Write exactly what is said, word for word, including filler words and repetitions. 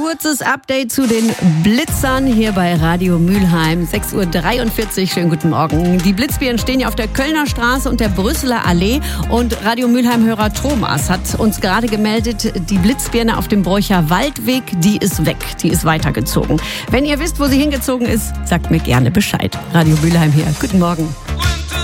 kurzes Update zu den Blitzern hier bei Radio Mülheim. sechs Uhr dreiundvierzig, schönen guten Morgen. Die Blitzbären stehen ja auf der Kölner Straße und der Brüsseler Allee. Und Radio Mülheim-Hörer Thomas hat uns gerade gemeldet, die Blitzbirne auf dem Bräucher Waldweg, die ist weg, die ist weitergezogen. Wenn ihr wisst, wo sie hingezogen ist, sagt mir gerne Bescheid. Radio Mülheim hier, guten Morgen.